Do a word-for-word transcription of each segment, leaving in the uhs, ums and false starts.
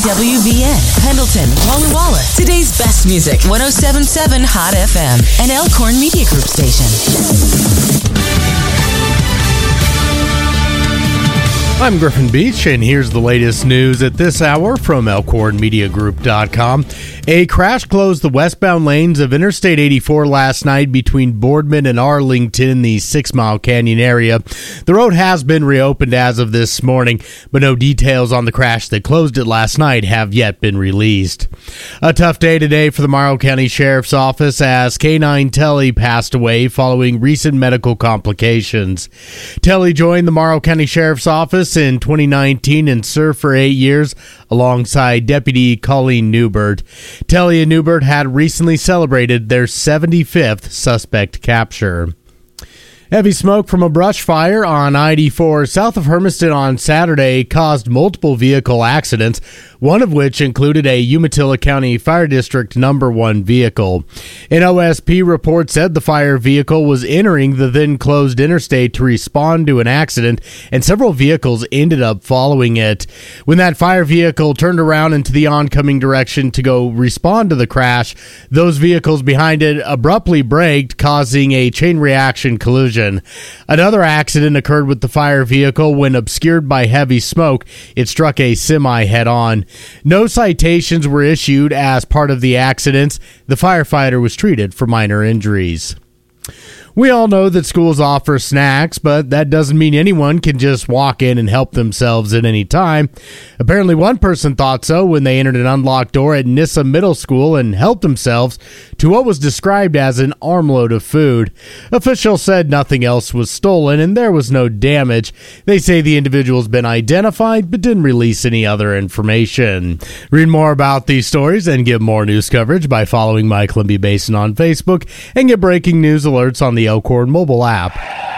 W V N, Pendleton, Walla Walla. Today's best music, one oh seven point seven Hot F M, an Elkhorn Media Group station. I'm Griffin Beach, and here's the latest news at this hour from Elkhorn Media Group dot com. A crash closed the westbound lanes of Interstate eighty-four last night between Boardman and Arlington in the Six Mile Canyon area. The road has been reopened as of this morning, but no details on the crash that closed it last night have yet been released. A tough day today for the Morrow County Sheriff's Office as K nine Telly passed away following recent medical complications. Telly joined the Morrow County Sheriff's Office in twenty nineteen and served for eight years alongside Deputy Colleen Newbert. Telly and Newbert had recently celebrated their seventy-fifth suspect capture. Heavy smoke from a brush fire on I eighty-four south of Hermiston on Saturday caused multiple vehicle accidents, one of which included a Umatilla County Fire District number one vehicle. An O S P report said the fire vehicle was entering the then closed interstate to respond to an accident, and several vehicles ended up following it. When that fire vehicle turned around into the oncoming direction to go respond to the crash, those vehicles behind it abruptly braked, causing a chain reaction collision. Another accident occurred with the fire vehicle when, obscured by heavy smoke, it struck a semi head-on. No citations were issued as part of the accidents. The firefighter was treated for minor injuries. We all know that schools offer snacks, but that doesn't mean anyone can just walk in and help themselves at any time. Apparently one person thought so when they entered an unlocked door at Nissa Middle School and helped themselves to what was described as an armload of food. Officials said nothing else was stolen and there was no damage. They say the individual's been identified but didn't release any other information. Read more about these stories and get more news coverage by following My Columbia Basin on Facebook and get breaking news alerts on the Elkhorn mobile app.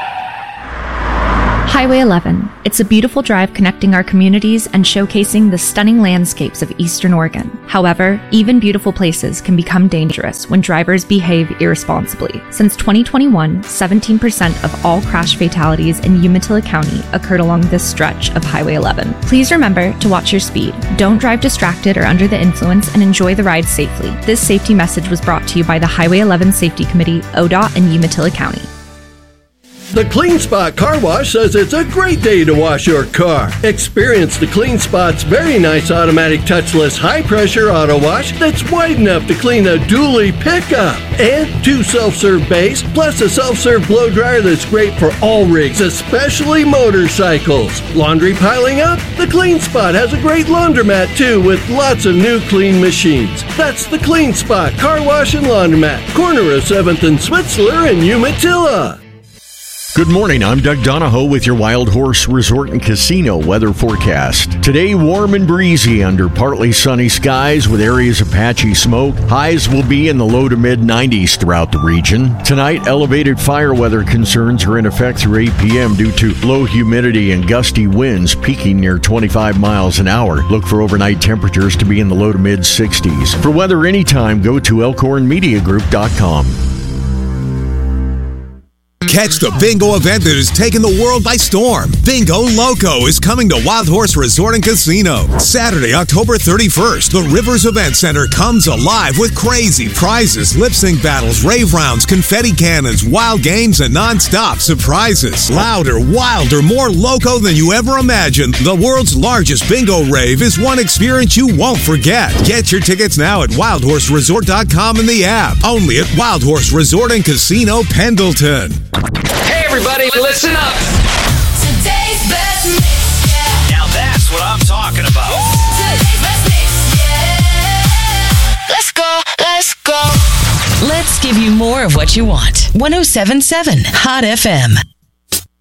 Highway eleven. It's a beautiful drive connecting our communities and showcasing the stunning landscapes of Eastern Oregon. However, even beautiful places can become dangerous when drivers behave irresponsibly. Since twenty twenty-one, seventeen percent of all crash fatalities in Umatilla County occurred along this stretch of Highway eleven. Please remember to watch your speed. Don't drive distracted or under the influence and enjoy the ride safely. This safety message was brought to you by the Highway eleven Safety Committee, O D O T, and Umatilla County. The Clean Spot Car Wash says it's a great day to wash your car. Experience the Clean Spot's very nice automatic touchless high-pressure auto wash that's wide enough to clean a dually pickup. And two self-serve bays, plus a self-serve blow dryer that's great for all rigs, especially motorcycles. Laundry piling up? The Clean Spot has a great laundromat too with lots of new clean machines. That's the Clean Spot Car Wash and Laundromat, corner of seventh and Switzler in Umatilla. Good morning, I'm Doug Donahoe with your Wild Horse Resort and Casino weather forecast. Today, warm and breezy under partly sunny skies with areas of patchy smoke. Highs will be in the low to mid nineties throughout the region. Tonight, elevated fire weather concerns are in effect through eight p.m. due to low humidity and gusty winds peaking near twenty-five miles an hour. Look for overnight temperatures to be in the low to mid sixties. For weather anytime, go to Elkhorn Media Group dot com. Catch the bingo event that has taken the world by storm. Bingo Loco is coming to Wild Horse Resort and Casino. Saturday, October thirty-first, the Rivers Event Center comes alive with crazy prizes, lip sync battles, rave rounds, confetti cannons, wild games, and non-stop surprises. Louder, wilder, more loco than you ever imagined. The world's largest bingo rave is one experience you won't forget. Get your tickets now at Wild Horse Resort dot com in the app. Only at Wild Horse Resort and Casino, Pendleton. Hey everybody, listen up! Today's best mix, yeah. Now that's what I'm talking about. Today's best mix, yeah. Let's go, let's go. Let's give you more of what you want. one oh seven point seven Hot F M.